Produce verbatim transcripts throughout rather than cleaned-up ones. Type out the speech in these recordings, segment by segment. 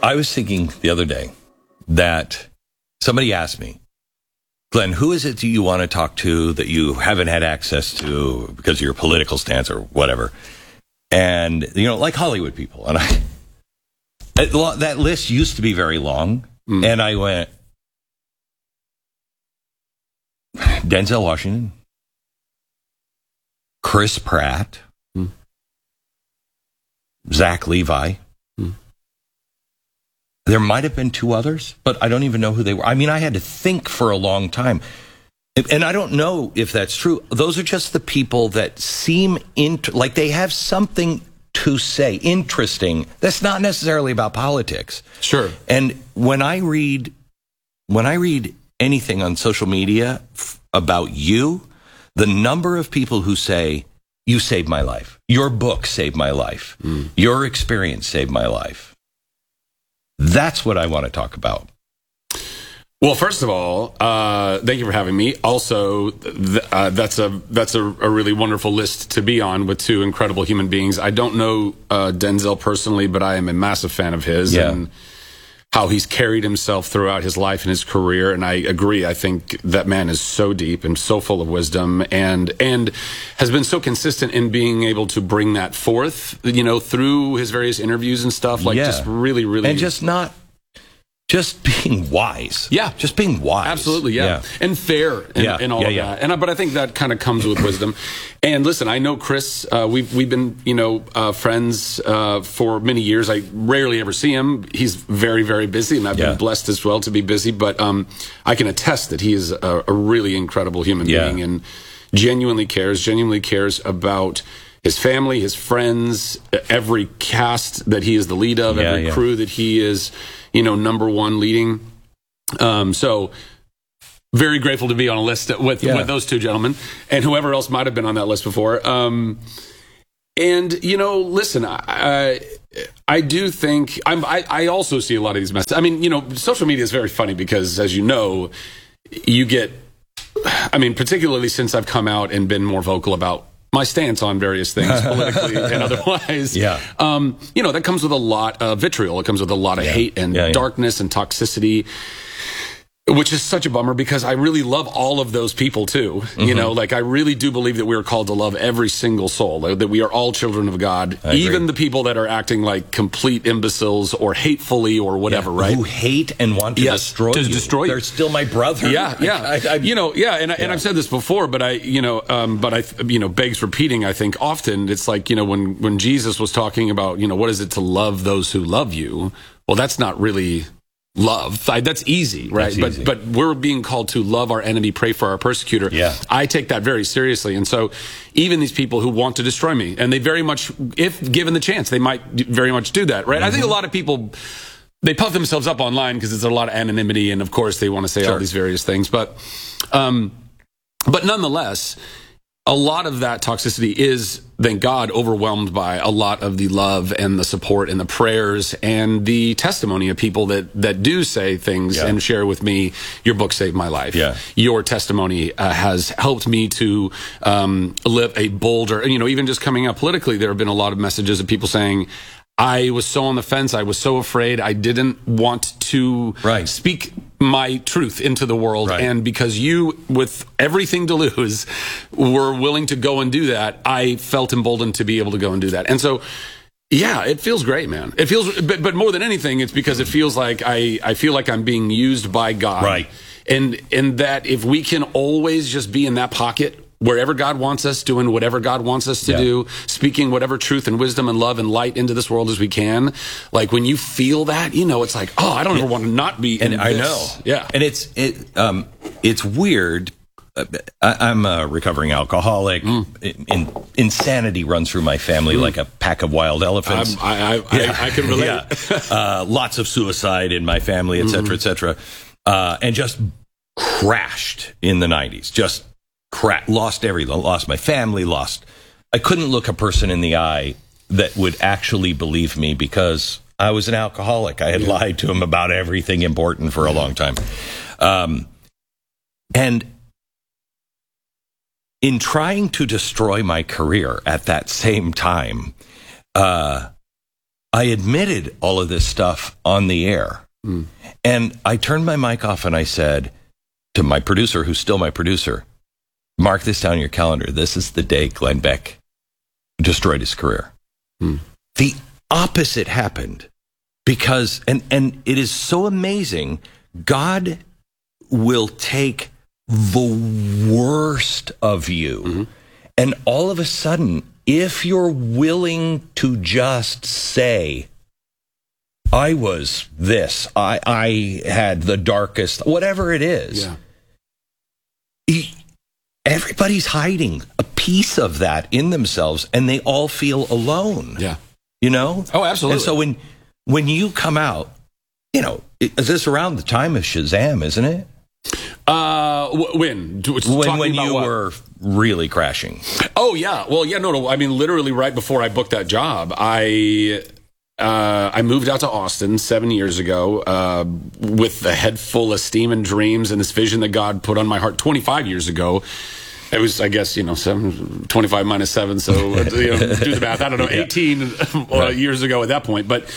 I was thinking the other day that somebody asked me, Glenn, who is it you want to talk to that you haven't had access to because of your political stance or whatever? And, you know, like Hollywood people. And I, that list used to be very long. Mm. And I went, Denzel Washington, Chris Pratt, mm. Zach Levi. Mm. There might have been two others, but I don't even know who they were. I mean, I had to think for a long time. And I don't know if that's true. Those are just the people that seem int- like they have something to say, interesting. That's not necessarily about politics. Sure. And when I read, when I read anything on social media f- about you, the number of people who say, you saved my life, your book saved my life, mm. your experience saved my life. That's what I want to talk about. Well, first of all, uh, thank you for having me. Also, th- uh, that's a that's a, a really wonderful list to be on with two incredible human beings. I don't know uh, Denzel personally, but I am a massive fan of his yeah. and how he's carried himself throughout his life and his career. And I agree. I think that man is so deep and so full of wisdom, and and has been so consistent in being able to bring that forth, you know, through his various interviews and stuff. Like, yeah. just really, really, and just not. Just being wise. Yeah. Just being wise. Absolutely, yeah. yeah. And fair and, yeah. and all yeah, of yeah. that. And, but I think that kind of comes with wisdom. And listen, I know Chris, uh, we've, we've been, you know, uh, friends uh, for many years. I rarely ever see him. He's very, very busy, and I've yeah. been blessed as well to be busy. But um, I can attest that he is a, a really incredible human yeah. being and genuinely cares, genuinely cares about his family, his friends, every cast that he is the lead of, yeah, every yeah. crew that he is, you know, number one leading. Um, so very grateful to be on a list with, yeah. with those two gentlemen and whoever else might have been on that list before. Um, and, you know, listen, I, I do think I'm, I, I also see a lot of these messages. I mean, you know, social media is very funny because, as you know, you get, I mean, particularly since I've come out and been more vocal about my stance on various things politically and otherwise. Yeah. Um, you know, that comes with a lot of vitriol. It comes with a lot of yeah. hate and yeah, yeah. darkness and toxicity, which is such a bummer because I really love all of those people too. Mm-hmm. You know, like I really do believe that we are called to love every single soul, that we are all children of God, I even agree. the people that are acting like complete imbeciles or hatefully or whatever, yeah. right? Who hate and want to yes, destroy to you. destroy They're you. still my brother. Yeah, yeah. I, I, I, you know, yeah, and, I, yeah. and I've said this before, but I, you know, um, but I, you know, begs repeating. I think often it's like, you know, when when Jesus was talking about, you know, what is it to love those who love you? Well, that's not really love. I, that's easy, right? That's but easy. but we're being called to love our enemy, pray for our persecutor. Yeah. I take that very seriously, and so even these people who want to destroy me, and they very much, if given the chance, they might very much do that, right? Mm-hmm. I think a lot of people, they puff themselves up online because there's a lot of anonymity, and of course they want to say sure. all these various things, but um, but nonetheless, a lot of that toxicity is, thank God, overwhelmed by a lot of the love and the support and the prayers and the testimony of people that, that do say things yeah. and share with me, your book saved my life. Yeah. Your testimony uh, has helped me to um, live a bolder, you know, even just coming out politically, there have been a lot of messages of people saying, I was so on the fence. I was so afraid. I didn't want to right. speak my truth into the world. Right. And because you, with everything to lose, were willing to go and do that, I felt emboldened to be able to go and do that. And so, yeah, it feels great, man. It feels, but, but more than anything, it's because it feels like I, I feel like I'm being used by God. Right. And, and that if we can always just be in that pocket, wherever God wants us, doing whatever God wants us to yeah. do, speaking whatever truth and wisdom and love and light into this world as we can. Like when you feel that, you know, it's like, oh, I don't ever want to not be in and I this. know. Yeah. And it's it um it's weird. I, I'm a recovering alcoholic. Mm. In, insanity runs through my family mm. like a pack of wild elephants. I'm, I, I, yeah. I, I can relate. Yeah. uh, lots of suicide in my family, et cetera, mm. et cetera. Uh, and just crashed in the nineties. Just Cra- lost everything, lost my family, lost. I couldn't look a person in the eye that would actually believe me because I was an alcoholic. I had yeah. lied to him about everything important for a long time. Um, and in trying to destroy my career at that same time, uh, I admitted all of this stuff on the air. Mm. And I turned my mic off and I said to my producer, who's still my producer, mark this down in your calendar. This is the day Glenn Beck destroyed his career. Mm. The opposite happened because, and, and it is so amazing, God will take the worst of you. Mm-hmm. And all of a sudden, if you're willing to just say, I was this, I, I had the darkest, whatever it is, yeah. he, everybody's hiding a piece of that in themselves, and they all feel alone. Yeah. You know? Oh, absolutely. And so when when you come out, you know, is this around the time of Shazam, isn't it? Uh, when? When, when you what? were really crashing. Oh, yeah. Well, yeah, no, no. I mean, literally right before I booked that job, I... Uh, I moved out to Austin seven years ago uh, with a head full of steam and dreams and this vision that God put on my heart twenty-five years ago. It was, I guess, you know, seven, twenty-five minus seven, so you know, do the math. I don't know, eighteen yeah. right. years ago at that point. But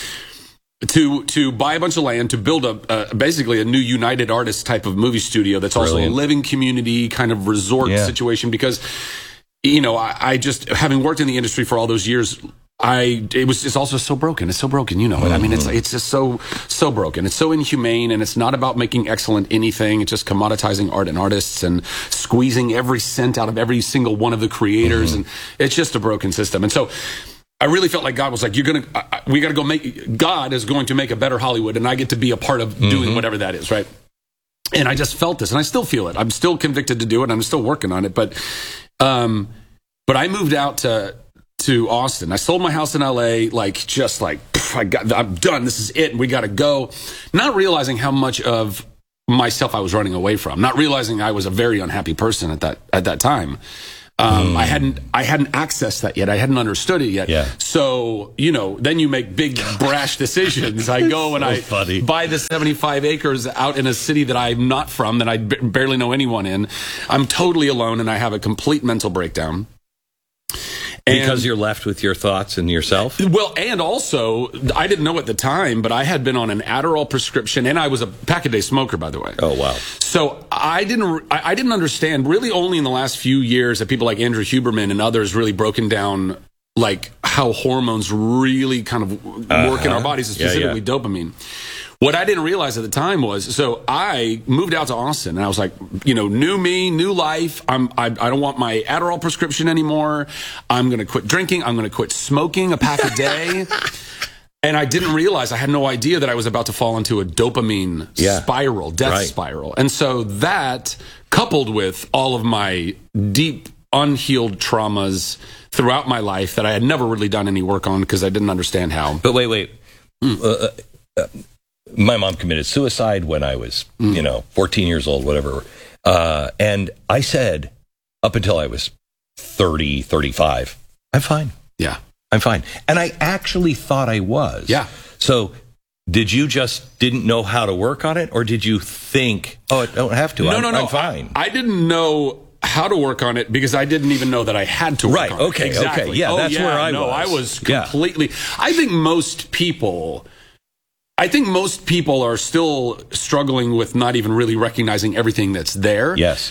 to to buy a bunch of land, to build a uh, basically a new United Artists type of movie studio that's Brilliant. Also a living community kind of resort yeah. situation. Because, you know, I, I just, having worked in the industry for all those years, I it was it's also so broken. It's so broken, you know. Mm-hmm. I mean, it's it's just so so broken. It's so inhumane, and it's not about making excellent anything. It's just commoditizing art and artists and squeezing every cent out of every single one of the creators, mm-hmm. and it's just a broken system. And so, I really felt like God was like, "You're gonna, uh, we got to go make. God is going to make a better Hollywood, and I get to be a part of mm-hmm. doing whatever that is, right?" And I just felt this, and I still feel it. I'm still convicted to do it. I'm still working on it, but, um, but I moved out to. to Austin. I sold my house in L A, like, just like, I got, I'm done. This is it. And we got to go. Not realizing how much of myself I was running away from. Not realizing I was a very unhappy person at that, at that time. Um, mm. I hadn't, I hadn't accessed that yet. I hadn't understood it yet. Yeah. So, you know, then you make big brash decisions. I go and so I funny. buy the seventy-five acres out in a city that I'm not from, that I b- barely know anyone in. I'm totally alone and I have a complete mental breakdown. Because and, you're left with your thoughts and yourself? Well, and also, I didn't know at the time, but I had been on an Adderall prescription, and I was a pack-a-day smoker, by the way. Oh, wow. So I didn't I didn't understand, really only in the last few years, that people like Andrew Huberman and others really broken down, like, how hormones really kind of uh-huh. work in our bodies, specifically yeah, yeah. dopamine. What I didn't realize at the time was, so I moved out to Austin, and I was like, you know, new me, new life. I'm, I, I don't want my Adderall prescription anymore. I'm going to quit drinking. I'm going to quit smoking a pack a day. And I didn't realize, I had no idea that I was about to fall into a dopamine yeah. spiral, death right. spiral. And so that, coupled with all of my deep, unhealed traumas throughout my life that I had never really done any work on because I didn't understand how. But wait, wait. Mm. Uh, uh, my mom committed suicide when I was, mm. you know, fourteen years old, whatever. Uh, and I said, up until I was thirty, thirty-five, I'm fine. Yeah. I'm fine. And I actually thought I was. Yeah. So did you just didn't know how to work on it? Or did you think, oh, I don't have to. No, I'm, no, no. I'm fine. I, I didn't know how to work on it because I didn't even know that I had to work right, on okay, it. Exactly. Okay, yeah, oh, that's yeah, where I no, was. I was completely... Yeah. I think most people... I think most people are still struggling with not even really recognizing everything that's there. Yes.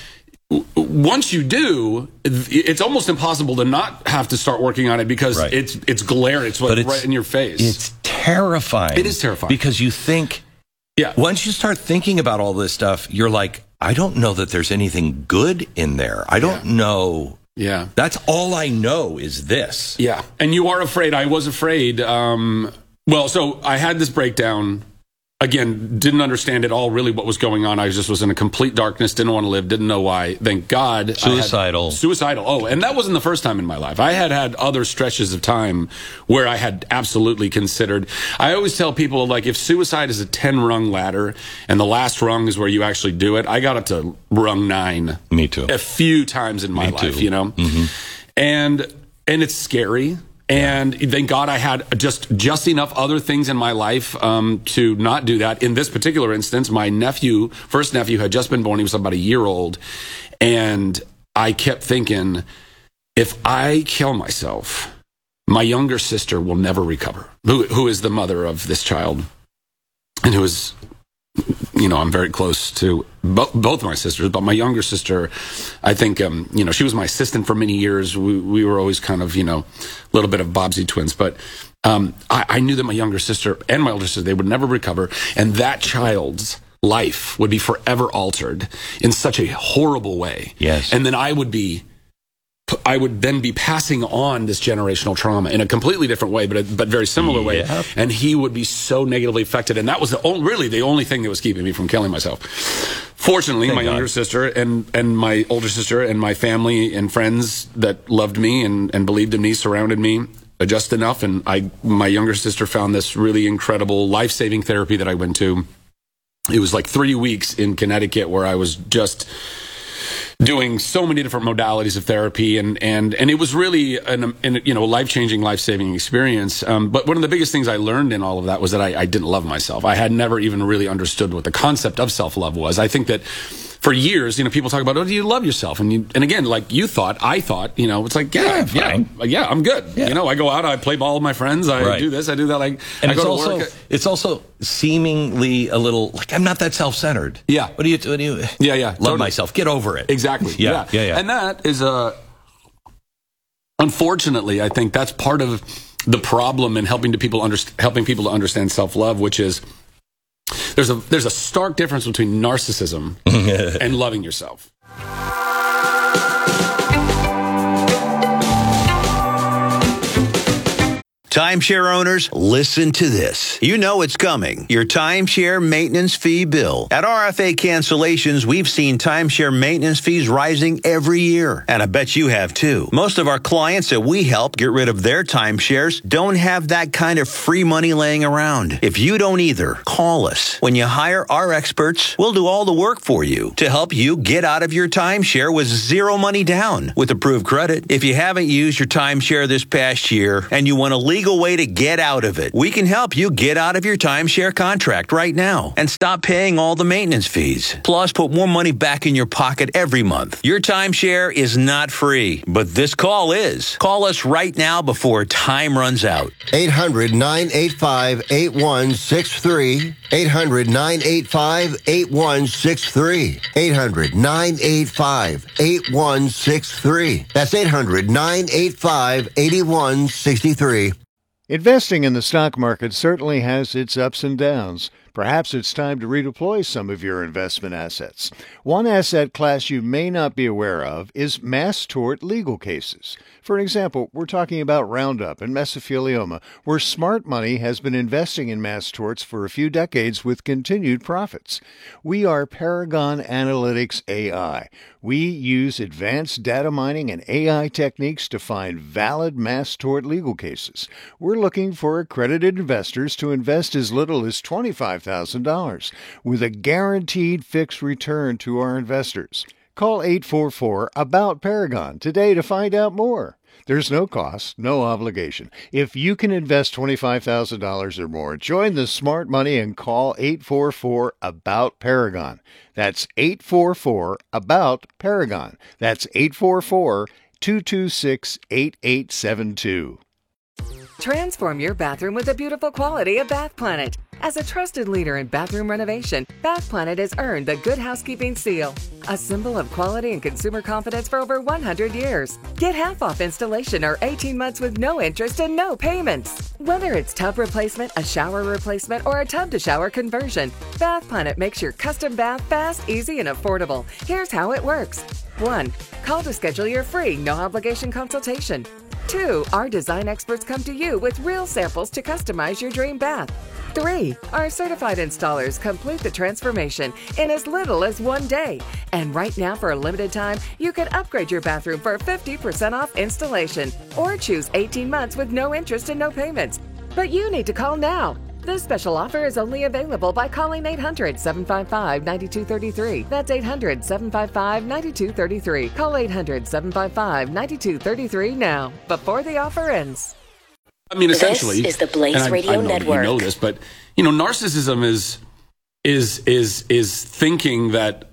Once you do, it's almost impossible to not have to start working on it because right. it's it's glaring. It's, like it's right in your face. It's terrifying. It is terrifying. Because you think... Yeah. Once you start thinking about all this stuff, you're like, I don't know that there's anything good in there. I don't yeah. know. Yeah. That's all I know is this. Yeah. And you are afraid. I was afraid. Um, well, so I had this breakdown. Again, didn't understand at all really what was going on. I just was in a complete darkness, didn't want to live, didn't know why. Thank God. Suicidal. Suicidal. Oh, and that wasn't the first time in my life. I had had other stretches of time where I had absolutely considered. I always tell people, like, if suicide is a ten-rung ladder and the last rung is where you actually do it, I got up to rung nine. Me too. A few times in my Me life, too. you know? Mm-hmm. And and it's scary. And thank God I had just just enough other things in my life um, to not do that. In this particular instance, my nephew, first nephew, had just been born. He was about a year old. And I kept thinking, if I kill myself, my younger sister will never recover, who, who is the mother of this child, and who is, you know, I'm very close to bo- both my sisters, but my younger sister, I think, um, you know, she was my assistant for many years. We, we were always kind of, you know, a little bit of Bobbsey twins, but um, I, I knew that my younger sister and my older sister, they would never recover, and that child's life would be forever altered in such a horrible way. Yes. And then I would be I would then be passing on this generational trauma in a completely different way, but a, but very similar way. Yep. And he would be so negatively affected. And that was the only, really the only thing that was keeping me from killing myself. Fortunately, Thank my God. younger sister and, and my older sister and my family and friends that loved me and, and believed in me surrounded me just enough. And I, my younger sister found this really incredible life-saving therapy that I went to. It was like three weeks in Connecticut where I was just doing so many different modalities of therapy, and and and it was really an, an you know life-changing, life-saving experience. Um, but one of the biggest things I learned in all of that was that I, I didn't love myself. I had never even really understood what the concept of self-love was. I think that for years, you know, people talk about, oh, do you love yourself? And you, and again, like you thought, I thought, you know, it's like, yeah, yeah, yeah, yeah I'm good. Yeah. You know, I go out, I play ball with my friends, I Right. do this, I do that. Like, And I it's go to also work. it's also seemingly a little like I'm not that self-centered. Yeah. What do you? What do you? Yeah, yeah, Love totally. myself. Get over it. Exactly. Yeah, Yeah. yeah, yeah. And that is a, unfortunately, I think that's part of the problem in helping to people underst- helping people to understand self-love, which is there's a there's a stark difference between narcissism and loving yourself. Timeshare owners, listen to this. You know it's coming. Your timeshare maintenance fee bill. At R F A Cancellations, we've seen timeshare maintenance fees rising every year. And I bet you have too. Most of our clients that we help get rid of their timeshares don't have that kind of free money laying around. If you don't either, call us. When you hire our experts, we'll do all the work for you to help you get out of your timeshare with zero money down with approved credit. If you haven't used your timeshare this past year and you want a legal way to get out of it, we can help you get out of your timeshare contract right now and stop paying all the maintenance fees. Plus, put more money back in your pocket every month. Your timeshare is not free, but this call is. Call us right now before time runs out. eight hundred, nine eight five, eight one six three. eight hundred, nine eight five, eight one six three. eight hundred, nine eight five, eight one six three. That's eight hundred, nine eight five, eight one six three. Investing in the stock market certainly has its ups and downs. Perhaps it's time to redeploy some of your investment assets. One asset class you may not be aware of is mass tort legal cases. For example, we're talking about Roundup and mesothelioma, where smart money has been investing in mass torts for a few decades with continued profits. We are Paragon Analytics A I. We use advanced data mining and A I techniques to find valid mass tort legal cases. We're looking for accredited investors to invest as little as twenty-five thousand dollars with a guaranteed fixed return to our investors. Call eight four four, A B O U T, Paragon today to find out more. There's no cost, no obligation. If you can invest twenty-five thousand dollars or more, join the smart money and call eight four four, A B O U T, Paragon. That's eight four four, A B O U T, Paragon. That's eight four four, two two six, eight eight seven two. Transform your bathroom with the beautiful quality of Bath Planet. As a trusted leader in bathroom renovation, Bath Planet has earned the Good Housekeeping seal, a symbol of quality and consumer confidence for over one hundred years. Get half off installation or eighteen months with no interest and no payments. Whether it's tub replacement, a shower replacement, or a tub-to-shower conversion, Bath Planet makes your custom bath fast, easy, and affordable. Here's how it works. one. Call to schedule your free, no-obligation consultation. two. Our design experts come to you with real samples to customize your dream bath. three. Our certified installers complete the transformation in as little as one day. And right now, for a limited time, you can upgrade your bathroom for fifty percent off installation or choose eighteen months with no interest and no payments. But you need to call now. This special offer is only available by calling eight hundred, seven five five, nine two three three. That's eight hundred, seven five five, nine two three three. Call eight hundred, seven five five, nine two three three now, before the offer ends. I mean, essentially, This is the Blaze and I, Radio I know Network. You know this, but you know, narcissism is is is is thinking that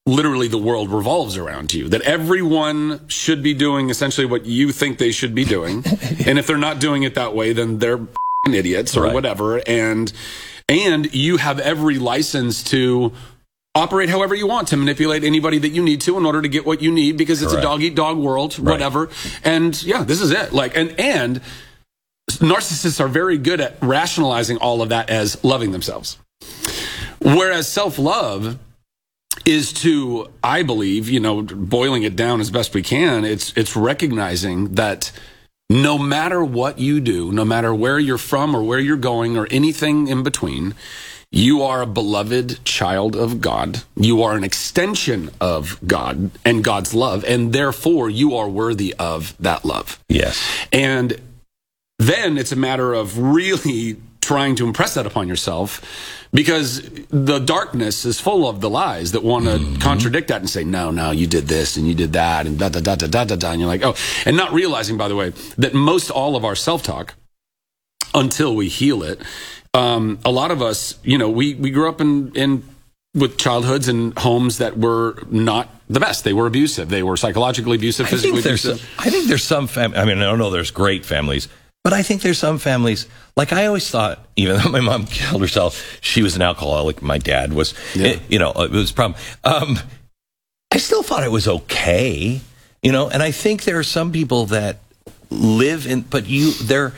literally the world revolves around you, that everyone should be doing essentially what you think they should be doing. And if they're not doing it that way, then they're idiots or Right. whatever. And, and you have every license to operate however you want, to manipulate anybody that you need to in order to get what you need, because it's Correct. a dog eat dog world, Right. whatever. And yeah, this is it. Like, and, and narcissists are very good at rationalizing all of that as loving themselves. Whereas self-love is to, I believe, you know, boiling it down as best we can, it's it's recognizing that no matter what you do, no matter where you're from or where you're going or anything in between, you are a beloved child of God. You are an extension of God and God's love, and therefore you are worthy of that love. Yes. And then it's a matter of really trying to impress that upon yourself, because the darkness is full of the lies that want to mm-hmm. contradict that and say, no, no, you did this and you did that and da da da da da da da. And you're like, oh, and not realizing, by the way, that most all of our self-talk, until we heal it, um, a lot of us, you know, we, we grew up in, in with childhoods and homes that were not the best. They were abusive. They were psychologically abusive, I physically think there's abusive. some, I think there's some fam- I mean, I don't know there's great families, but I think there's some families, like I always thought, even though my mom killed herself, she was an alcoholic, my dad was, Yeah. it, you know, it was a problem. Um, I still thought it was okay, you know, and I think there are some people that live in, but you, they're,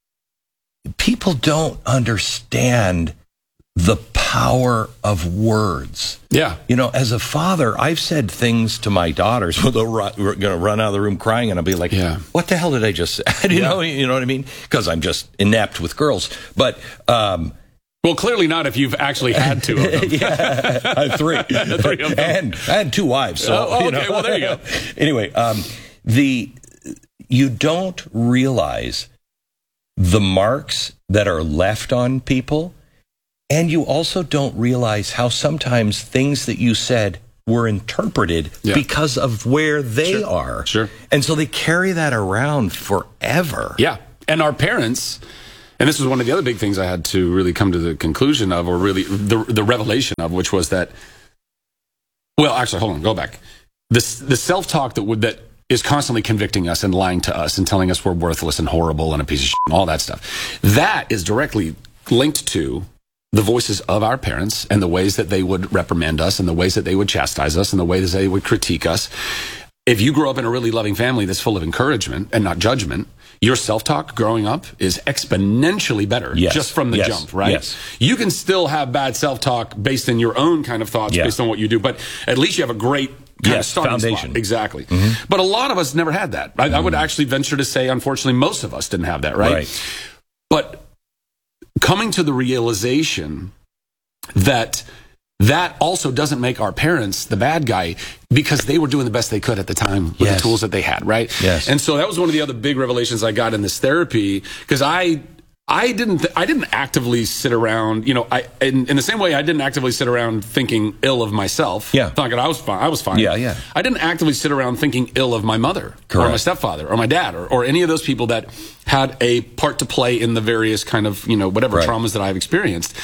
people don't understand the power of words. Yeah. You know, as a father, I've said things to my daughters where they're going to run out of the room crying, and I'll be like, Yeah. what the hell did I just say? you, Yeah. know, you know what I mean? Because I'm just inept with girls. But, um, Well, clearly not if you've actually had two of them. yeah, I have three. Three of them. And I had two wives. So, Oh, you okay, know. well, there you go. Anyway, um, the you don't realize the marks that are left on people. And you also don't realize how sometimes things that you said were interpreted Yeah. because of where they Sure. are. Sure. And so they carry that around forever. Yeah. And our parents, and this was one of the other big things I had to really come to the conclusion of, or really the, the revelation of, which was that, well, actually, hold on, go back. This, the self-talk that would, that is constantly convicting us and lying to us and telling us we're worthless and horrible and a piece of shit and all that stuff, that is directly linked to the voices of our parents and the ways that they would reprimand us and the ways that they would chastise us and the ways that they would critique us. If you grow up in a really loving family that's full of encouragement and not judgment, your self-talk growing up is exponentially better Yes. just from the Yes. jump, right? Yes. You can still have bad self-talk based in your own kind of thoughts, Yeah. based on what you do, but at least you have a great kind Yes, of starting foundation. spot. Exactly. But a lot of us never had that. I, I would actually venture to say, unfortunately, most of us didn't have that, right? Right. But coming to the realization that that also doesn't make our parents the bad guy, because they were doing the best they could at the time with Yes. the tools that they had, right? Yes. And so that was one of the other big revelations I got in this therapy, because I I didn't th- I didn't actively sit around, you know, I in, in the same way I didn't actively sit around thinking ill of myself. Yeah. Thinking I was fine. I was fine. Yeah, yeah. I didn't actively sit around thinking ill of my mother or Correct. my stepfather or my dad or, or any of those people that had a part to play in the various kind of, you know, whatever Right. traumas that I've experienced.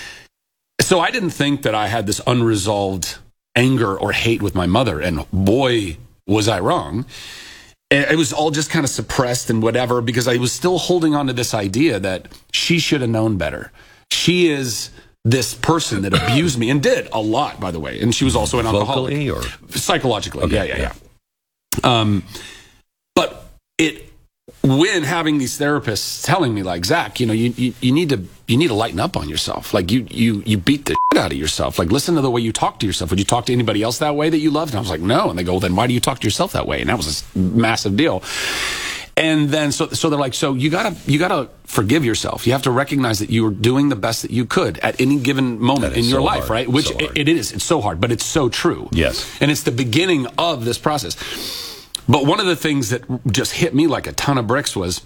So I didn't think that I had this unresolved anger or hate with my mother, and boy, was I wrong. It was all just kind of suppressed and whatever, because I was still holding on to this idea that she should have known better. She is this person that abused me and did a lot, by the way. And she was also an alcoholic. Vocally or? Psychologically. Okay, yeah, yeah, yeah. Um, but it, when having these therapists telling me, like, Zach, you know, you, you, you need to you need to lighten up on yourself. Like, you you you beat the shit out of yourself. Like, listen to the way you talk to yourself. Would you talk to anybody else that way that you loved? And I was like, no. And they go, well, then why do you talk to yourself that way? And that was a massive deal. And then so so they're like, so you gotta you gotta forgive yourself. You have to recognize that you were doing the best that you could at any given moment That is in your so life, hard. right? Which So hard. it, it is. It's so hard, but it's so true. Yes. And it's the beginning of this process. But one of the things that just hit me like a ton of bricks was,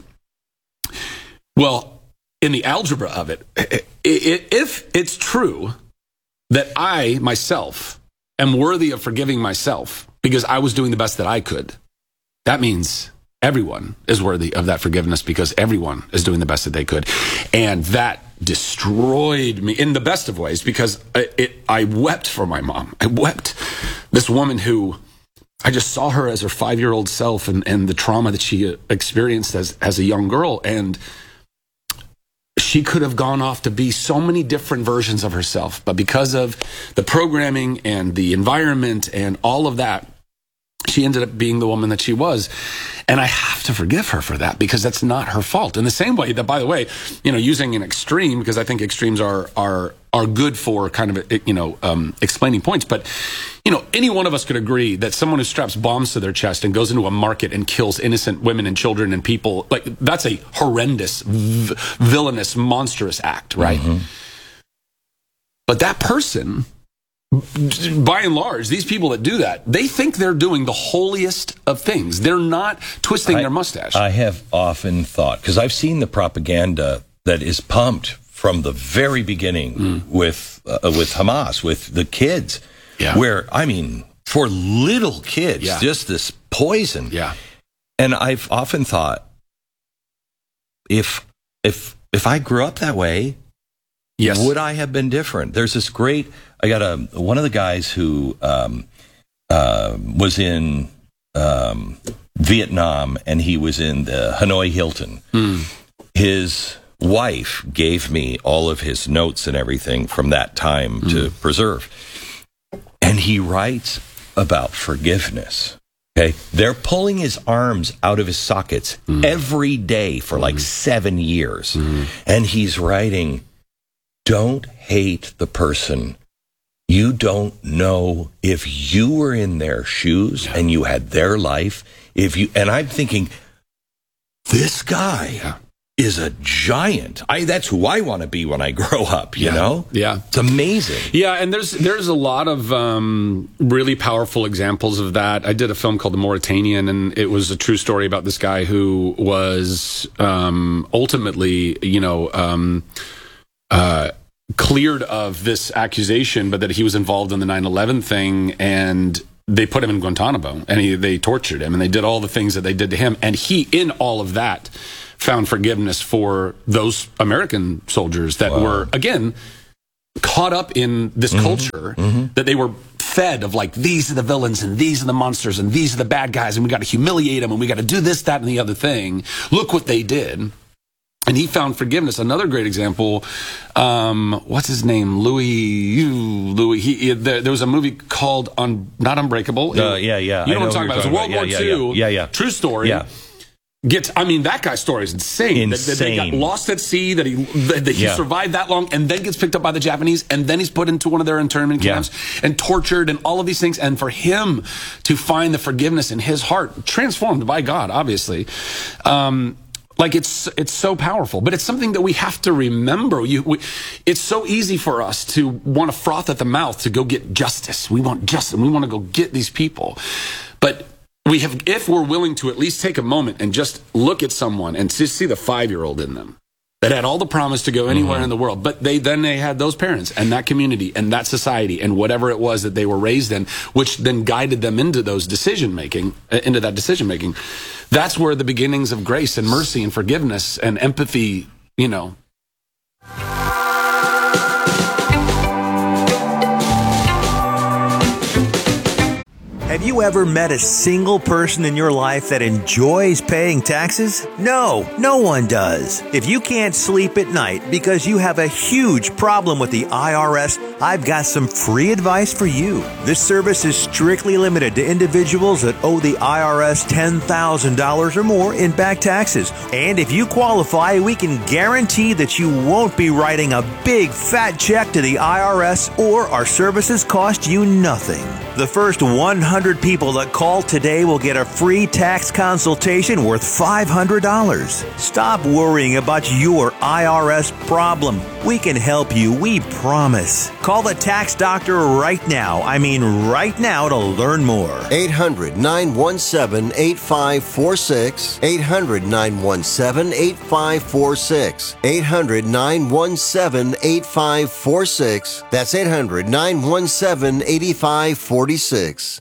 well, in the algebra of it, if it's true that I, myself, am worthy of forgiving myself because I was doing the best that I could, that means everyone is worthy of that forgiveness because everyone is doing the best that they could. And that destroyed me in the best of ways, because it, it, I wept for my mom. I wept. This woman who, I just saw her as her five-year-old self, and, and the trauma that she experienced as, as a young girl. And she could have gone off to be so many different versions of herself. But because of the programming and the environment and all of that, she ended up being the woman that she was. And I have to forgive her for that, because that's not her fault. In the same way that, by the way, you know, using an extreme, because I think extremes are are are good for kind of, you know, um, explaining points. But, you know, any one of us could agree that someone who straps bombs to their chest and goes into a market and kills innocent women and children and people, like, that's a horrendous, v- villainous, monstrous act, right? Mm-hmm. But that person, by and large, these people that do that, they think they're doing the holiest of things. They're not twisting I, their mustache. I have often thought, because I've seen the propaganda that is pumped from the very beginning mm. with uh, with Hamas, with the kids, yeah. where, I mean, for little kids, yeah. just this poison. Yeah. And I've often thought, if if if I grew up that way, yes. would I have been different? There's this great, I got a, one of the guys who um, uh, was in um, Vietnam, and he was in the Hanoi Hilton. Mm. His wife gave me all of his notes and everything from that time mm. to preserve. And he writes about forgiveness. Okay, they're pulling his arms out of his sockets mm. every day for like mm. seven years. Mm. And he's writing, don't hate the person. You don't know if you were in their shoes yeah. and you had their life. If you, and I'm thinking, this guy yeah. is a giant. I that's who I want to be when I grow up, you yeah. know? Yeah. It's amazing. Yeah, and there's there's a lot of um, really powerful examples of that. I did a film called The Mauritanian, and it was a true story about this guy who was um, ultimately, you know, um, uh, cleared of this accusation, but that he was involved in the nine eleven thing, and they put him in Guantanamo, and he, they tortured him, and they did all the things that they did to him. And he, in all of that, found forgiveness for those American soldiers that wow. were, again, caught up in this mm-hmm. culture mm-hmm. that they were fed of, like, these are the villains and these are the monsters and these are the bad guys, and we got to humiliate them and we got to do this, that, and the other thing. Look what they did. And he found forgiveness. Another great example, um, what's his name? Louis, Louis. He, he, there, there was a movie called Un, not Unbreakable. Uh, yeah, yeah. You know, know what I'm talking about. It was World yeah, War yeah, Two. Yeah, yeah. True story. Yeah. Gets, I mean, that guy's story is insane. Insane. That, that they got lost at sea, that he that he yeah. survived that long, and then gets picked up by the Japanese, and then he's put into one of their internment camps yeah. and tortured and all of these things. And for him to find the forgiveness in his heart, transformed by God, obviously, um, like it's it's so powerful. But it's something that we have to remember. You, we, it's so easy for us to want to froth at the mouth to go get justice. We want justice, and we want to go get these people, but we have, if we're willing to at least take a moment and just look at someone and just see the five-year-old in them that had all the promise to go anywhere mm-hmm. in the world, but they then they had those parents and that community and that society and whatever it was that they were raised in, which then guided them into those decision making, into that decision making. That's where the beginnings of grace and mercy and forgiveness and empathy, you know. Have you ever met a single person in your life that enjoys paying taxes? No, no one does. If you can't sleep at night because you have a huge problem with the I R S, I've got some free advice for you. This service is strictly limited to individuals that owe the I R S ten thousand dollars or more in back taxes. And if you qualify, we can guarantee that you won't be writing a big fat check to the I R S, or our services cost you nothing. The first one hundred people that call today will get a free tax consultation worth five hundred dollars. Stop worrying about your I R S problem. We can help you, we promise. Call the tax doctor right now. I mean right now to learn more. eight hundred, nine one seven, eight five four six. eight hundred, nine one seven, eight five four six. eight hundred, nine one seven, eight five four six. That's eight hundred, nine one seven, eight five four six.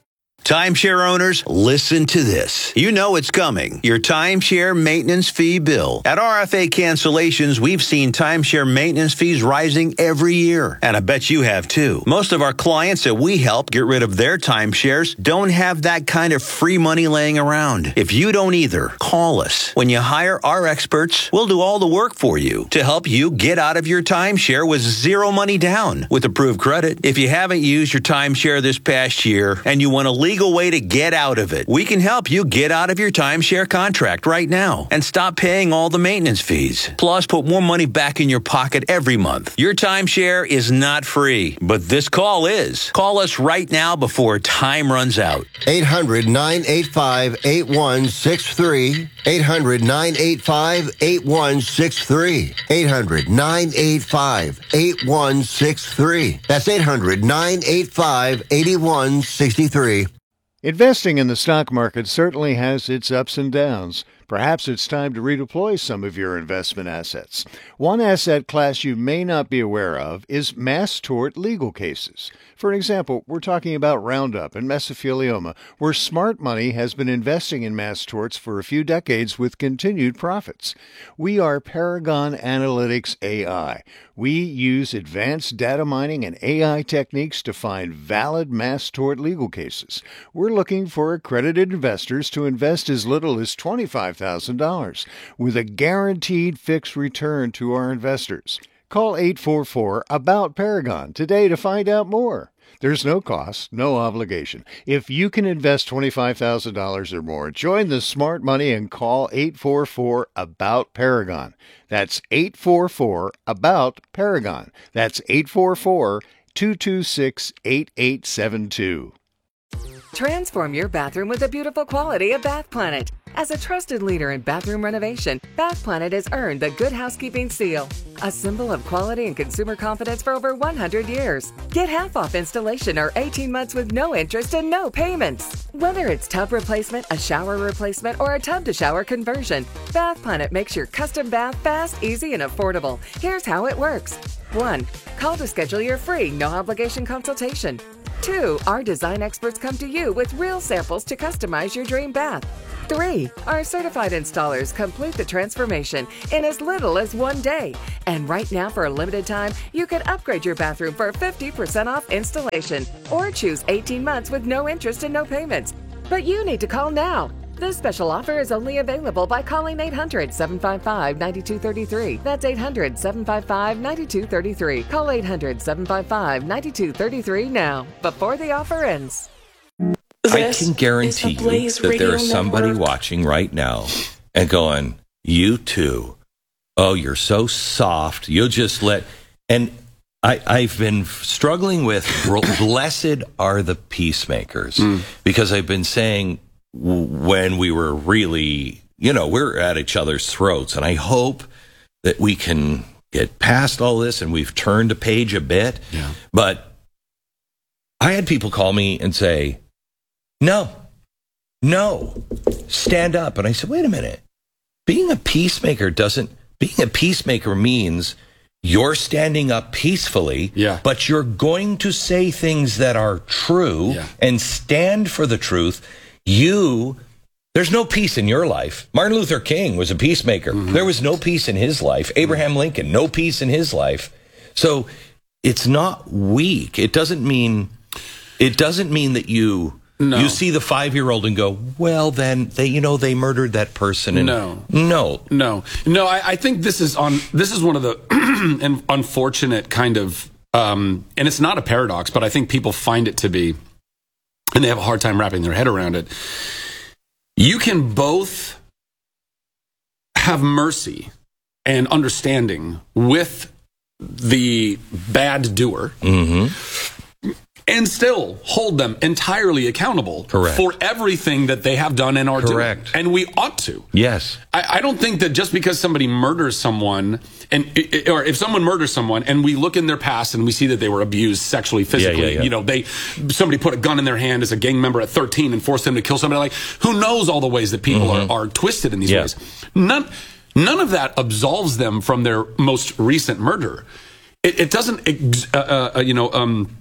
Timeshare owners, listen to this. You know it's coming. Your timeshare maintenance fee bill. At R F A Cancellations, we've seen timeshare maintenance fees rising every year. And I bet you have too. Most of our clients that we help get rid of their timeshares don't have that kind of free money laying around. If you don't either, call us. When you hire our experts, we'll do all the work for you to help you get out of your timeshare with zero money down with approved credit. If you haven't used your timeshare this past year and you want a legal way to get out of it, we can help you get out of your timeshare contract right now and stop paying all the maintenance fees. Plus, put more money back in your pocket every month. Your timeshare is not free, but this call is. Call us right now before time runs out. eight hundred, nine eight five, eight one six three. eight hundred, nine eight five, eight one six three. eight hundred, nine eight five, eight one six three. That's eight hundred, nine eight five, eight one six three. Investing in the stock market certainly has its ups and downs. Perhaps it's time to redeploy some of your investment assets. One asset class you may not be aware of is mass tort legal cases. For example, we're talking about Roundup and mesothelioma, where smart money has been investing in mass torts for a few decades with continued profits. We are Paragon Analytics A I. We use advanced data mining and A I techniques to find valid mass tort legal cases. We're looking for accredited investors to invest as little as twenty-five thousand dollars with a guaranteed fixed return to our investors. Call eight four four, A B O U T, Paragon today to find out more. There's no cost, no obligation. If you can invest twenty-five thousand dollars or more, join the smart money and call eight four four, A B O U T, Paragon. That's eight four four, A B O U T, Paragon. That's eight four four, two two six, eight eight seven two. Transform your bathroom with the beautiful quality of Bath Planet. As a trusted leader in bathroom renovation, Bath Planet has earned the Good Housekeeping Seal, a symbol of quality and consumer confidence for over one hundred years. Get half off installation or eighteen months with no interest and no payments. Whether it's tub replacement, a shower replacement, or a tub-to-shower conversion, Bath Planet makes your custom bath fast, easy, and affordable. Here's how it works. one. Call to schedule your free, no-obligation consultation. two. Our design experts come to you with real samples to customize your dream bath. three. Our certified installers complete the transformation in as little as one day. And right now, for a limited time, you can upgrade your bathroom for fifty percent off installation or choose eighteen months with no interest and no payments. But you need to call now. This special offer is only available by calling eight hundred, seven five five, nine two three three. That's eight hundred, seven five five, nine two three three. Call eight hundred, seven five five, nine two three three now, before the offer ends. I can guarantee you that there is somebody watching right now and going, you too. Oh, you're so soft. You'll just let... And I, I've been struggling with blessed are the peacemakers mm. because I've been saying when we were really, you know, we're at each other's throats. And I hope that we can get past all this and we've turned a page a bit. Yeah. But I had people call me and say, no, no, stand up. And I said, wait a minute. Being a peacemaker doesn't, being a peacemaker means you're standing up peacefully, yeah. but you're going to say things that are true yeah. and stand for the truth. You, there's no peace in your life. Martin Luther King was a peacemaker. Mm-hmm. There was no peace in his life. Abraham Lincoln, no peace in his life. So it's not weak. It doesn't mean, it doesn't mean that you... No. You see the five-year-old and go, well, then they, you know, they murdered that person. And no, no, no, no. I, I think this is on. This is one of the unfortunate kind of, um, and it's not a paradox, but I think people find it to be, and they have a hard time wrapping their head around it. You can both have mercy and understanding with the bad doer. Mm-hmm. And still hold them entirely accountable Correct. for everything that they have done and are Correct. doing. And we ought to. Yes. I, I don't think that just because somebody murders someone, and or if someone murders someone, and we look in their past and we see that they were abused sexually, physically, yeah, yeah, yeah. you know, they somebody put a gun in their hand as a gang member at thirteen and forced them to kill somebody. Like, who knows all the ways that people mm-hmm. are, are twisted in these yeah. ways? None, none of that absolves them from their most recent murder. It, it doesn't, uh, uh, you know. Um,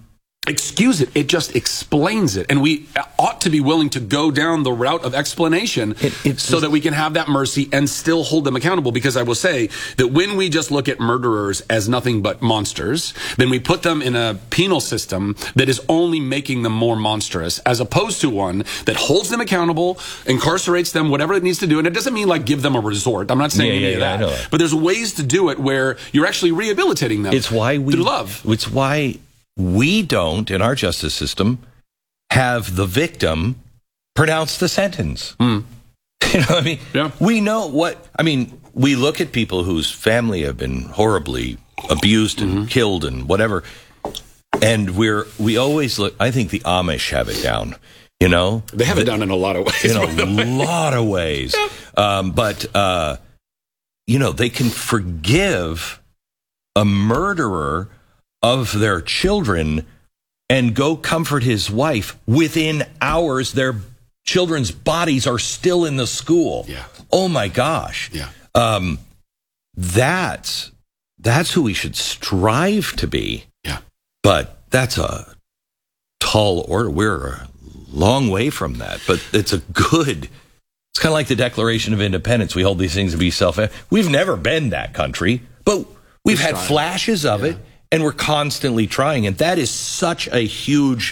excuse it. It just explains it. And we ought to be willing to go down the route of explanation It- it's so just- that we can have that mercy and still hold them accountable. Because I will say that when we just look at murderers as nothing but monsters, then we put them in a penal system that is only making them more monstrous, as opposed to one that holds them accountable, incarcerates them, whatever it needs to do. And it doesn't mean like give them a resort. I'm not saying Yeah, any yeah, of yeah, I that. know that. But there's ways to do it where you're actually rehabilitating them. It's why we through love. It's why we don't, in our justice system, have the victim pronounce the sentence. Mm. You know what I mean? Yeah. We know what, I mean, we look at people whose family have been horribly abused and Mm-hmm. killed and whatever, and we're, we always look, I think the Amish have it down, you know? They have it done in a lot of ways. In by the way. a lot of ways. Um, but, uh, you know, they can forgive a murderer of their children and go comfort his wife. Within hours, their children's bodies are still in the school. Yeah. Oh my gosh. Yeah. Um, that's, that's who we should strive to be. Yeah. But that's a tall order. We're a long way from that, but it's a good, it's kind of like the Declaration of Independence. We hold these things to be self, we've never been that country, but we've had flashes of it. And we're constantly trying. And that is such a huge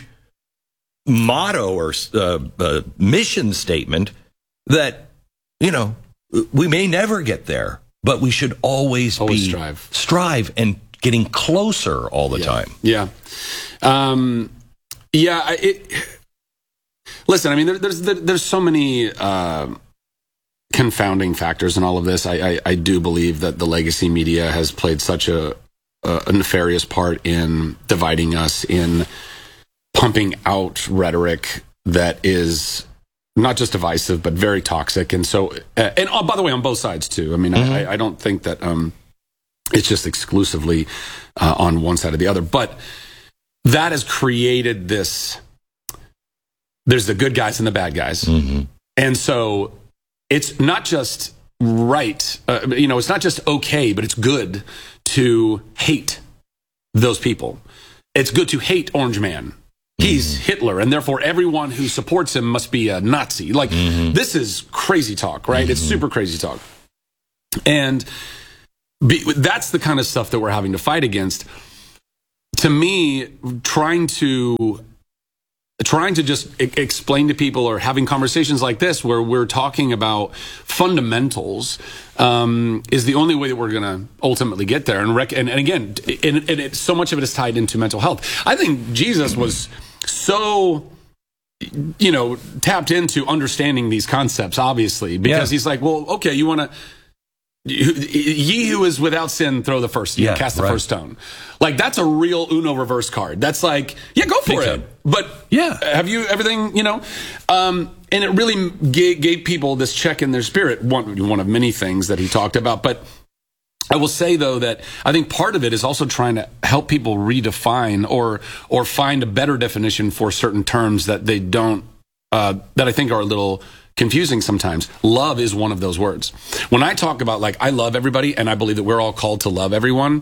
motto or uh, uh, mission statement that, you know, we may never get there, but we should always, Always be strive. strive and getting closer all the Yeah. time. Yeah. Um, yeah. I- It, listen, I mean, there, there's, there, there's so many, uh, confounding factors in all of this. I, I, I do believe that the legacy media has played such a, a nefarious part in dividing us, in pumping out rhetoric that is not just divisive, but very toxic. And so, uh, and oh, by the way, on both sides too. I mean, Mm-hmm. I, I don't think that um, it's just exclusively uh, on one side or the other, but that has created this, there's the good guys and the bad guys. Mm-hmm. And so it's not just right, uh, you know, it's not just okay, but it's good to hate those people. It's good to hate Orange Man. He's Mm-hmm. Hitler, and therefore everyone who supports him must be a Nazi. Like, Mm-hmm. this is crazy talk, right? It's super crazy talk. And be, that's the kind of stuff that we're having to fight against. To me, trying to trying to just e- explain to people, or having conversations like this where we're talking about fundamentals, um, is the only way that we're going to ultimately get there. And, rec- and, and again, and, and it, so much of it is tied into mental health. I think Jesus was so, you know, tapped into understanding these concepts, obviously, because Yeah. he's like, well, okay, you want to, ye who is without sin, throw the first, you know, Yeah, cast the right. first stone. Like, that's a real Uno reverse card. That's like, yeah, go for Big it. time. But Yeah. have you everything, you know? Um, and it really gave, gave people this check in their spirit. One, one of many things that he talked about. But I will say, though, that I think part of it is also trying to help people redefine or or find a better definition for certain terms that they don't, uh, that I think are a little confusing sometimes. Love is one of those words. When I talk about, like, I love everybody, and I believe that we're all called to love everyone,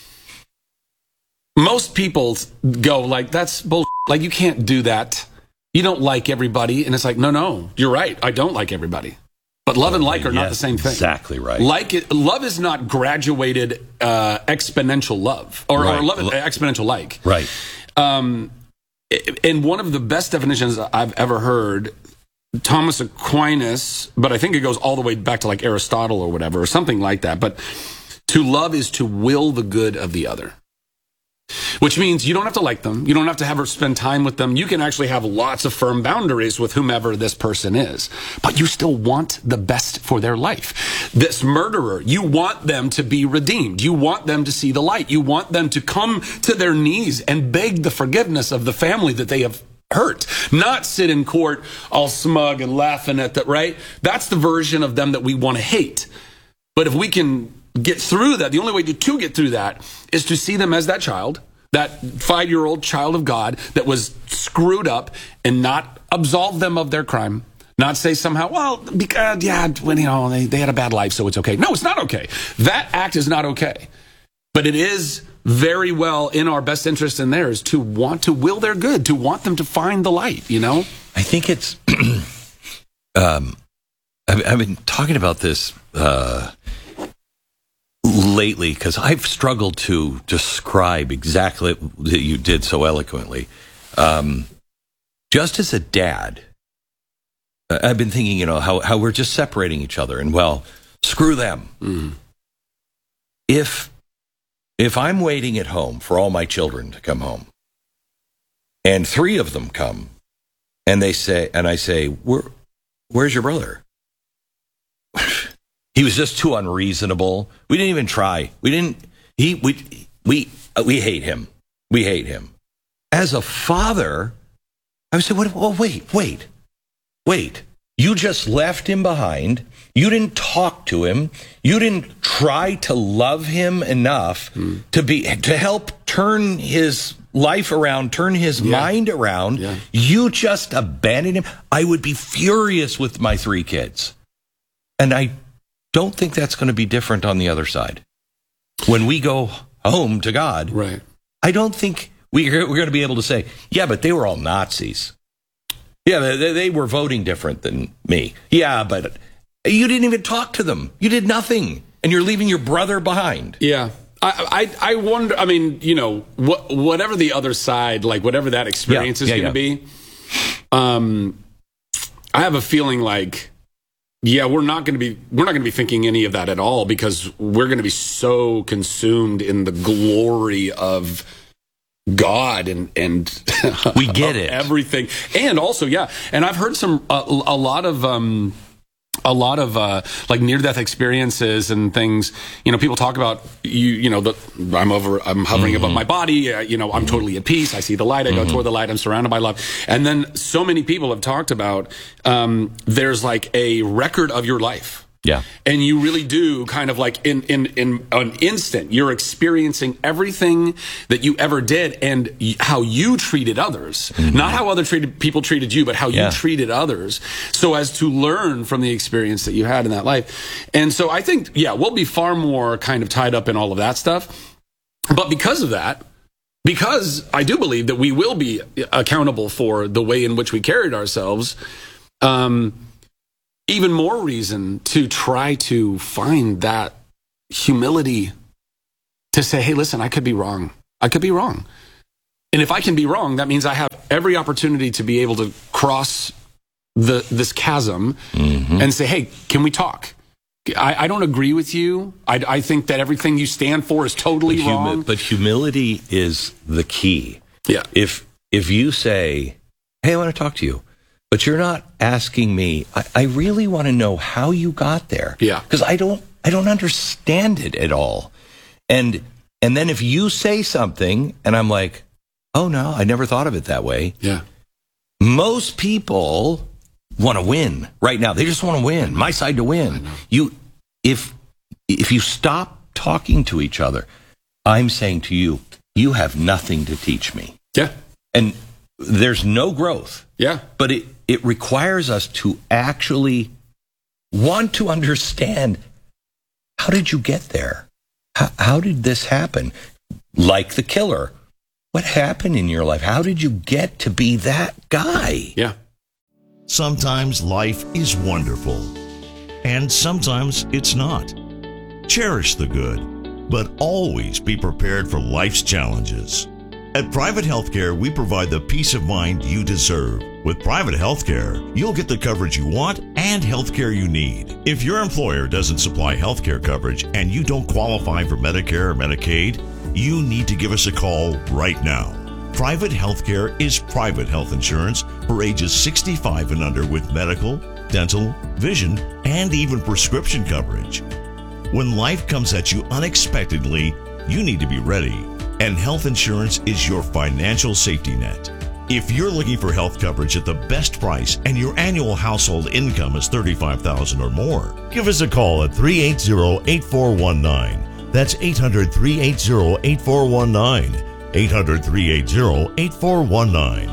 most people go like, that's bullshit. Like, you can't do that. You don't like everybody. And it's like, no, no, you're right. I don't like everybody. But love and like are not Yes, the same thing. exactly right. Like it, love is not graduated uh, exponential love or, Right. or love uh, exponential like. Right. Um, and one of the best definitions I've ever heard, Thomas Aquinas, but I think it goes all the way back to like Aristotle or whatever, or something like that. But to love is to will the good of the other. Which means you don't have to like them. You don't have to have her spend time with them. You can actually have lots of firm boundaries with whomever this person is. But you still want the best for their life. This murderer, you want them to be redeemed. You want them to see the light. You want them to come to their knees and beg the forgiveness of the family that they have hurt. Not sit in court all smug and laughing at that, right? That's the version of them that we want to hate. But if we can get through that, the only way to, to get through that is to see them as that child, that five-year-old child of God that was screwed up, and not absolve them of their crime. Not say somehow, well, because, yeah, when, you know, they, they had a bad life, so it's okay. No, it's not okay. That act is not okay. But it is very well in our best interest and theirs to want to will their good, to want them to find the light, you know? I think it's, um, I've, I've been talking about this uh, lately because I've struggled to describe exactly what you did so eloquently. Um, just as a dad, I've been thinking, you know, how, how we're just separating each other and, well, screw them. Mm. If, if I'm waiting at home for all my children to come home and three of them come and they say, and I say, Where, where's your brother? He was just too unreasonable. We didn't even try. We didn't, he, we, we, we hate him. We hate him. As a father, I would say, what, oh, wait, wait. Wait, you just left him behind. You didn't talk to him. You didn't try to love him enough mm. to be to help turn his life around, turn his yeah. mind around. Yeah. You just abandoned him. I would be furious with my three kids. And I don't think that's going to be different on the other side. When we go home to God, right. I don't think we, we're going to be able to say, yeah, but they were all Nazis. Yeah, they, they were voting different than me. Yeah, but you didn't even talk to them. You did nothing, and you're leaving your brother behind. Yeah. I, I, I wonder, I mean, you know, what, whatever the other side, like whatever that experience yeah, is yeah, going to yeah. be, um, I have a feeling like, yeah, we're not going to be, we're not going to be thinking any of that at all because we're going to be so consumed in the glory of God and and we get it everything, and also yeah, and I've heard some uh, a lot of um a lot of uh like near death experiences and things. You know, people talk about you. You know, the I'm over, I'm hovering mm-hmm. above my body. Uh, you know, I'm totally at peace. I see the light. I go mm-hmm. toward the light. I'm surrounded by love. And then so many people have talked about um there's like a record of your life. Yeah. And you really do kind of like in, in, in an instant, you're experiencing everything that you ever did and y- how you treated others, mm-hmm. not how other treated people treated you, but how yeah. you treated others so as to learn from the experience that you had in that life. And so I think, yeah, we'll be far more kind of tied up in all of that stuff. But because of that, because I do believe that we will be accountable for the way in which we carried ourselves, um, even more reason to try to find that humility to say, hey, listen, I could be wrong. I could be wrong. And if I can be wrong, that means I have every opportunity to be able to cross the this chasm mm-hmm. and say, hey, can we talk? I, I don't agree with you. I, I think that everything you stand for is totally but humi- wrong. But humility is the key. Yeah. If if you say, hey, I want to talk to you, but you're not asking me, I, I really want to know how you got there. Yeah. Because I don't I don't understand it at all. And and then if you say something and I'm like, oh no, I never thought of it that way. Yeah. Most people want to win right now. They just want to win. My side to win. You if if you stop talking to each other, I'm saying to you, you have nothing to teach me. Yeah. And there's no growth. Yeah. But it, it requires us to actually want to understand, how did you get there? How, how did this happen? Like the killer. What happened in your life? How did you get to be that guy? Yeah. Sometimes life is wonderful, and sometimes it's not. Cherish the good, but always be prepared for life's challenges. At Private Healthcare, we provide the peace of mind you deserve. With Private Healthcare, you'll get the coverage you want and healthcare you need. If your employer doesn't supply healthcare coverage and you don't qualify for Medicare or Medicaid, you need to give us a call right now. Private Healthcare is private health insurance for ages sixty-five and under with medical, dental, vision, and even prescription coverage. When life comes at you unexpectedly, you need to be ready. And health insurance is your financial safety net. If you're looking for health coverage at the best price and your annual household income is thirty-five thousand dollars or more, give us a call at three eight zero, eight four one nine. That's eight hundred, three eight zero, eight four one nine. eight hundred, three eight zero, eight four one nine.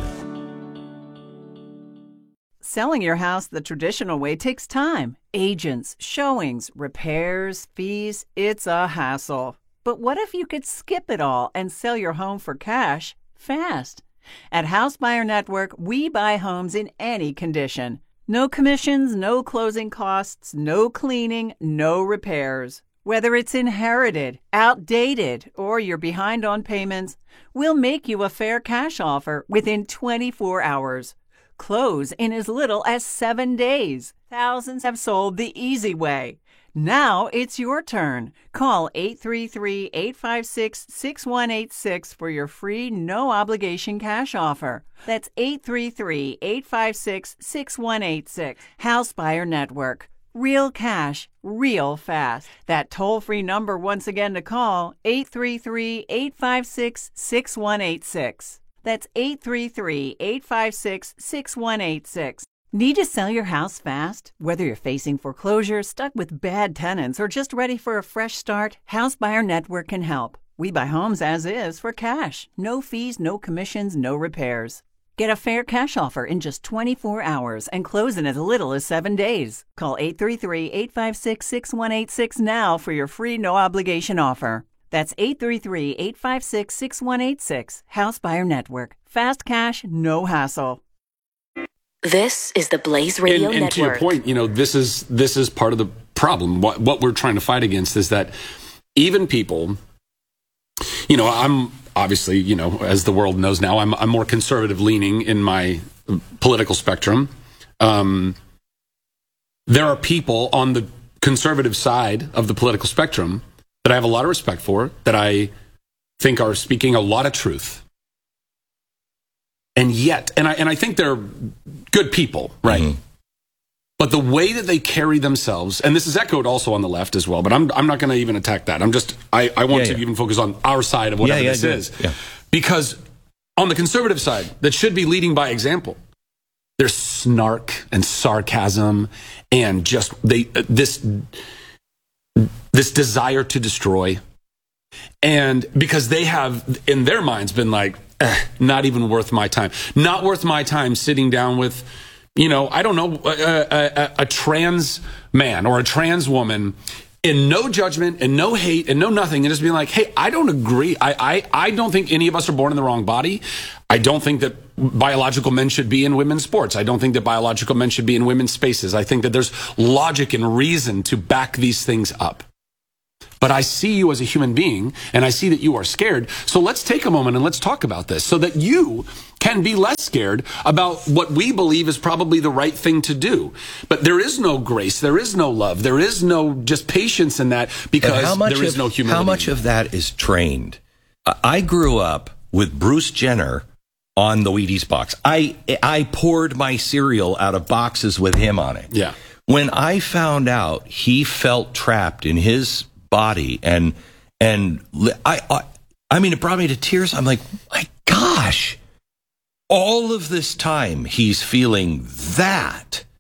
Selling your house the traditional way takes time. Agents, showings, repairs, fees. It's a hassle. But what if you could skip it all and sell your home for cash fast? At House Buyer Network, we buy homes in any condition. No commissions, no closing costs, no cleaning, no repairs. Whether it's inherited, outdated, or you're behind on payments, we'll make you a fair cash offer within twenty-four hours. Close in as little as seven days. Thousands have sold the easy way. Now it's your turn. Call eight three three, eight five six, six one eight six for your free no-obligation cash offer. That's eight three three, eight five six, six one eight six. House Buyer Network. Real cash, real fast. That toll-free number once again to call, eight three three, eight five six, six one eight six. That's eight three three, eight five six, six one eight six. Need to sell your house fast? Whether you're facing foreclosure, stuck with bad tenants, or just ready for a fresh start, House Buyer Network can help. We buy homes as is for cash. No fees, no commissions, no repairs. Get a fair cash offer in just twenty-four hours and close in as little as seven days. Call eight three three, eight five six, six one eight six now for your free no-obligation offer. That's eight three three, eight five six, six one eight six. House Buyer Network. Fast cash, no hassle. This is the Blaze Radio and, and Network. To your point, you know, this is this is part of the problem. What what we're trying to fight against is that even people, you know, I'm obviously, you know, as the world knows now, I'm I'm more conservative leaning in my political spectrum. Um, there are people on the conservative side of the political spectrum that I have a lot of respect for, that I think are speaking a lot of truth. And yet, and I and I think they're good people, right? Mm-hmm. But the way that they carry themselves, and this is echoed also on the left as well, but I'm I'm not going to even attack that. I'm just, I, I want yeah, to yeah. even focus on our side of whatever yeah, yeah, this is. Yeah. Because on the conservative side, that should be leading by example. There's snark and sarcasm and just they uh, this this desire to destroy. And because they have, in their minds, been like, eh, not even worth my time. Not worth my time sitting down with, you know, I don't know, a, a, a trans man or a trans woman in no judgment and no hate and no nothing, and just being like, hey, I don't agree. I, I, I don't think any of us are born in the wrong body. I don't think that biological men should be in women's sports. I don't think that biological men should be in women's spaces. I think that there's logic and reason to back these things up. But I see you as a human being, and I see that you are scared. So let's take a moment and let's talk about this so that you can be less scared about what we believe is probably the right thing to do. But there is no grace. There is no love. There is no just patience in that because there is of, no humility. How much of that is trained? I grew up with Bruce Jenner on the Wheaties box. I, I poured my cereal out of boxes with him on it. Yeah. When I found out he felt trapped in his body and and I, I I mean it brought me to tears. I'm like, my gosh, all of this time he's feeling that,